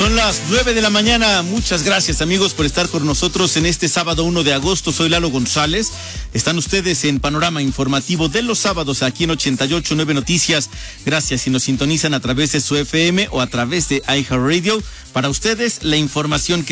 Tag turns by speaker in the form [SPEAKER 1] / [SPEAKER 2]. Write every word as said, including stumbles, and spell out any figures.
[SPEAKER 1] Son las nueve de la mañana. Muchas gracias, amigos, por estar con nosotros en este sábado uno de agosto. Soy Lalo González. Están ustedes en Panorama Informativo de los sábados aquí en ochenta y ocho punto nueve Noticias. Gracias si nos sintonizan a través de su F M o a través de iHeartRadio. Para ustedes, la información que